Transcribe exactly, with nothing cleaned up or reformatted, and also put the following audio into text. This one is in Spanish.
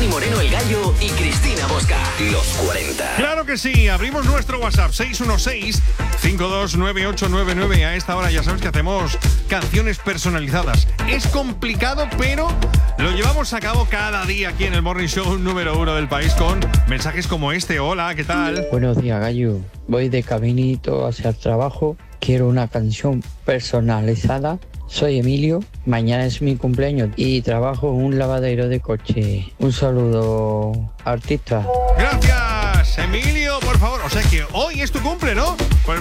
Dani Moreno, El Gallo y Cristina Bosca. Los cuarenta. Claro que sí, abrimos nuestro WhatsApp seis uno seis, cinco dos nueve ocho nueve nueve. A esta hora ya sabes que hacemos canciones personalizadas. Es complicado, pero lo llevamos a cabo cada día aquí en el Morning Show número uno del país con mensajes como este. Hola, ¿qué tal? Buenos días, Gallo. Voy de caminito hacia el trabajo. Quiero una canción personalizada. Soy Emilio, mañana es mi cumpleaños y trabajo en un lavadero de coche. Un saludo, artista. Gracias, Emilio, por favor. O sea que hoy es tu cumple, ¿no? Pues